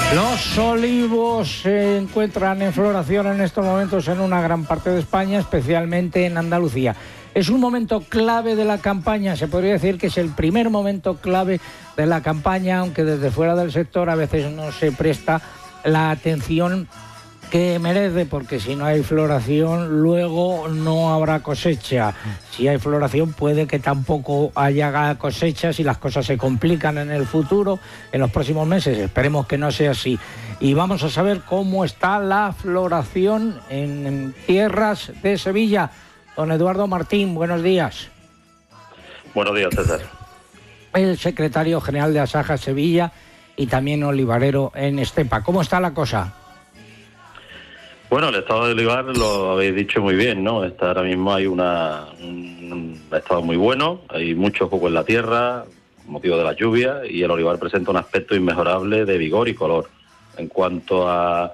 Los olivos se encuentran en floración en estos momentos en una gran parte de España, especialmente en Andalucía. Es un momento clave de la campaña, se podría decir que es el primer momento clave de la campaña, aunque desde fuera del sector a veces no se presta la atención que merece, porque si no hay floración luego no habrá cosecha. Si hay floración puede que tampoco haya cosechas y las cosas se complican en el futuro, en los próximos meses. Esperemos que no sea así. Y vamos a saber cómo está la floración en tierras de Sevilla. Don Eduardo Martín, buenos días. Buenos días, César. El secretario general de Asaja Sevilla y también olivarero en Estepa. ¿Cómo está la cosa? Bueno, el estado de olivar lo habéis dicho muy bien, ¿no? Ahora mismo hay un estado muy bueno, hay mucho jugo en la tierra, motivo de las lluvias, y el olivar presenta un aspecto inmejorable de vigor y color. En cuanto a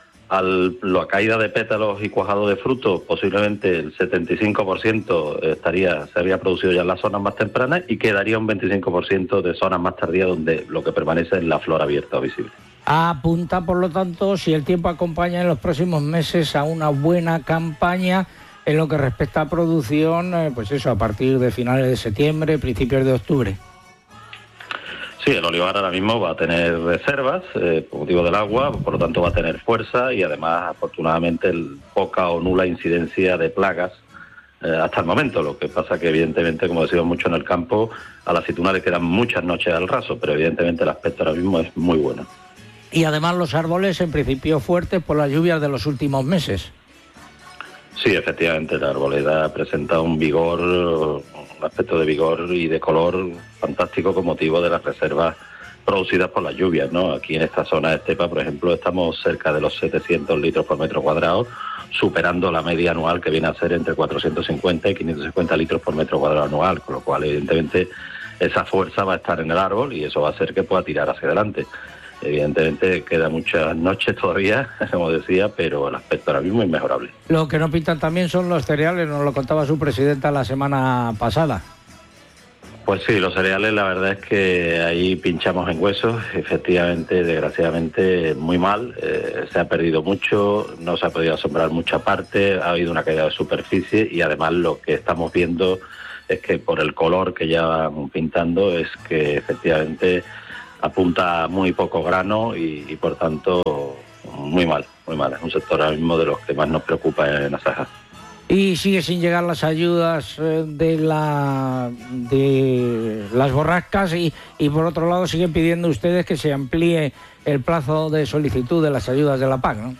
la caída de pétalos y cuajado de frutos, posiblemente el 75% se habría producido ya en las zonas más tempranas y quedaría un 25% de zonas más tardías donde lo que permanece es la flor abierta o visible. Apunta, por lo tanto, si el tiempo acompaña en los próximos meses, a una buena campaña en lo que respecta a producción, pues eso, a partir de finales de septiembre, principios de octubre. Sí, el olivar ahora mismo va a tener reservas por motivo del agua, por lo tanto va a tener fuerza y además, afortunadamente, poca o nula incidencia de plagas hasta el momento. Lo que pasa que, evidentemente, como decimos mucho en el campo, a la aceituna le quedan muchas noches al raso, pero evidentemente el aspecto ahora mismo es muy bueno. Y además los árboles, en principio, fuertes por las lluvias de los últimos meses. Sí, efectivamente, la arboleda presenta un vigor, un aspecto de vigor y de color fantástico con motivo de las reservas producidas por las lluvias, ¿no? Aquí en esta zona de Estepa, por ejemplo, estamos cerca de los 700 litros por metro cuadrado, superando la media anual que viene a ser entre 450 y 550 litros por metro cuadrado anual, con lo cual, evidentemente, esa fuerza va a estar en el árbol y eso va a hacer que pueda tirar hacia adelante. Evidentemente queda muchas noches todavía, como decía, pero el aspecto ahora mismo es inmejorable. Lo que no pintan también son los cereales, nos lo contaba su presidenta la semana pasada. Pues sí, los cereales, la verdad es que ahí pinchamos en huesos, efectivamente, desgraciadamente, muy mal, se ha perdido mucho, no se ha podido asombrar mucha parte, ha habido una caída de superficie y además lo que estamos viendo es que por el color que ya van pintando es que efectivamente apunta a muy poco grano y por tanto muy mal, muy mal. Es un sector ahora mismo de los que más nos preocupa en Asaja. Y sigue sin llegar las ayudas de las borrascas y por otro lado siguen pidiendo ustedes que se amplíe el plazo de solicitud de las ayudas de la PAC, ¿no?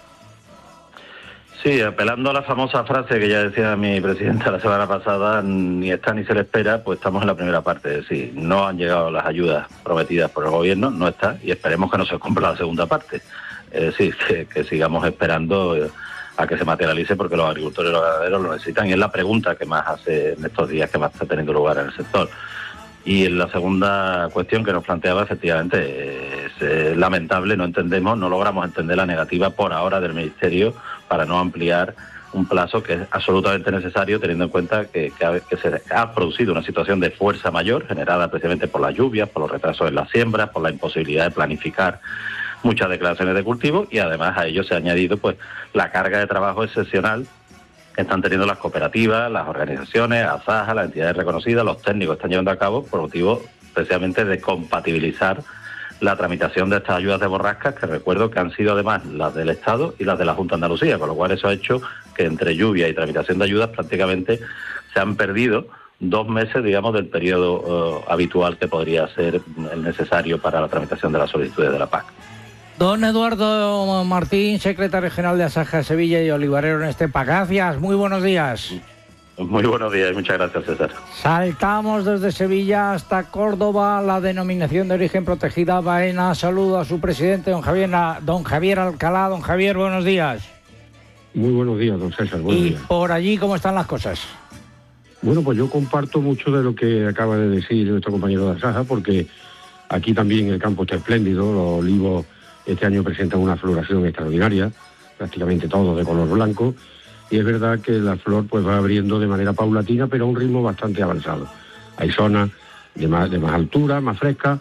Sí, apelando a la famosa frase que ya decía mi presidenta la semana pasada, ni está ni se le espera, pues estamos en la primera parte. Es decir, no han llegado las ayudas prometidas por el gobierno, no está, y esperemos que no se cumpla la segunda parte. Es decir, que sigamos esperando a que se materialice porque los agricultores y los ganaderos lo necesitan y es la pregunta que más hace en estos días que más está teniendo lugar en el sector. Y en la segunda cuestión que nos planteaba, efectivamente, es lamentable, no logramos entender la negativa por ahora del Ministerio para no ampliar un plazo que es absolutamente necesario, teniendo en cuenta que se ha producido una situación de fuerza mayor, generada precisamente por las lluvias, por los retrasos en las siembras, por la imposibilidad de planificar muchas declaraciones de cultivo y además a ello se ha añadido pues la carga de trabajo excepcional que están teniendo las cooperativas, las organizaciones, Asaja, las entidades reconocidas, los técnicos están llevando a cabo por motivo precisamente de compatibilizar la tramitación de estas ayudas de borrascas, que recuerdo que han sido además las del Estado y las de la Junta de Andalucía, con lo cual eso ha hecho que entre lluvia y tramitación de ayudas prácticamente se han perdido 2 meses, digamos, del periodo habitual que podría ser el necesario para la tramitación de las solicitudes de la PAC. Don Eduardo Martín, secretario general de Asaja Sevilla y olivarero en Estepa. Gracias, muy buenos días. Muy buenos días y muchas gracias, César. Saltamos desde Sevilla hasta Córdoba, la denominación de origen protegida Baena. Saludo a su presidente, don Javier Alcalá. Don Javier, buenos días. Muy buenos días, don César. Buenos días. Por allí, ¿cómo están las cosas? Bueno, pues yo comparto mucho de lo que acaba de decir nuestro compañero de Asaja, porque aquí también el campo está espléndido, los olivos este año presentan una floración extraordinaria, prácticamente todos de color blanco, y es verdad que la flor pues va abriendo de manera paulatina, pero a un ritmo bastante avanzado. Hay zonas de más altura, más frescas,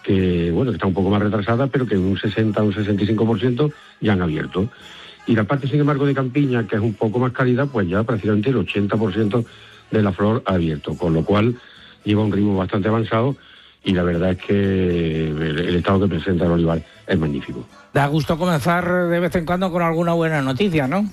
que bueno, que está un poco más retrasada, pero que un 60 o un 65% ya han abierto. Y la parte, sin embargo, de campiña, que es un poco más cálida, pues ya prácticamente el 80% de la flor ha abierto, con lo cual lleva un ritmo bastante avanzado y la verdad es que el estado que presenta el olivar es magnífico. Da gusto comenzar de vez en cuando con alguna buena noticia, ¿no?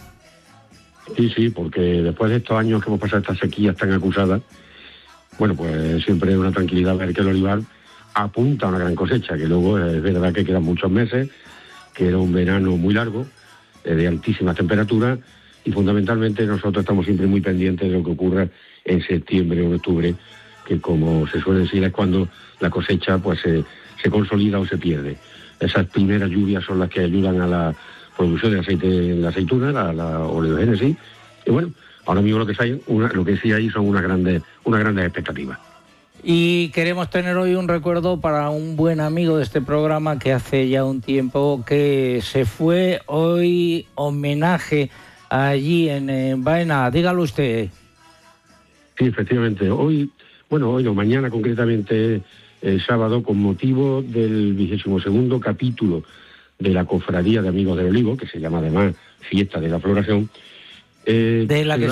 Sí, porque después de estos años que hemos pasado estas sequías tan acusadas, bueno, pues siempre es una tranquilidad ver que el olivar apunta a una gran cosecha, que luego es verdad que quedan muchos meses, que era un verano muy largo, de altísimas temperaturas, y fundamentalmente nosotros estamos siempre muy pendientes de lo que ocurra en septiembre o en octubre, que como se suele decir es cuando la cosecha pues se consolida o se pierde. Esas primeras lluvias son las que ayudan a la producción de aceite en la aceituna, la oleogénesis, y bueno, ahora mismo lo que sí hay son unas grandes expectativas. Y queremos tener hoy un recuerdo para un buen amigo de este programa que hace ya un tiempo que se fue. Hoy homenaje allí en Baena. Dígalo usted. Sí, efectivamente. Mañana concretamente, sábado, con motivo del 22º capítulo de la Cofradía de Amigos del Olivo, que se llama además Fiesta de la Floración. De la que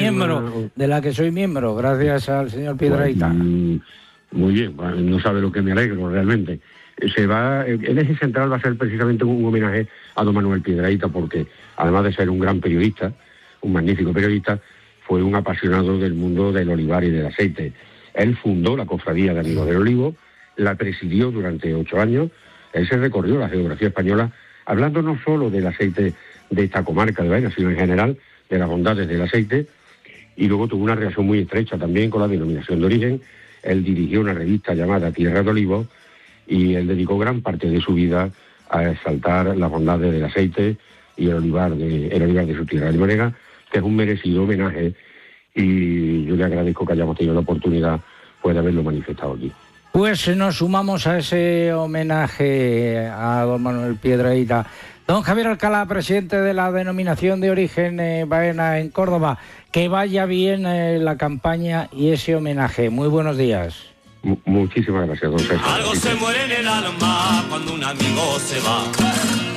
soy miembro, gracias al señor Piedrahita. Muy bien, no sabe lo que me alegro realmente. El eje central va a ser precisamente un homenaje a don Manuel Piedrahita, porque además de ser un gran periodista, un magnífico periodista, fue un apasionado del mundo del olivar y del aceite. Él fundó la Cofradía de Amigos del Olivo, la presidió durante 8 años, él se recorrió la geografía española, hablando no solo del aceite de esta comarca de Baena, sino en general de las bondades del aceite, y luego tuvo una relación muy estrecha también con la denominación de origen. Él dirigió una revista llamada Tierra de Olivos y él dedicó gran parte de su vida a exaltar las bondades del aceite y el olivar de su tierra de Manega, que es un merecido homenaje, y yo le agradezco que hayamos tenido la oportunidad pues, de haberlo manifestado aquí. Pues nos sumamos a ese homenaje a don Manuel Piedrahita. Don Javier Alcalá, presidente de la denominación de origen Baena en Córdoba, que vaya bien la campaña y ese homenaje. Muy buenos días. Muchísimas gracias, don César. Algo se muere en el alma cuando un amigo se va.